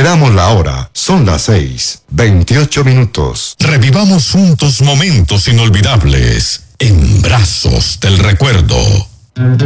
Le damos la hora. Son las 6:28. Revivamos juntos momentos inolvidables en Brazos del Recuerdo.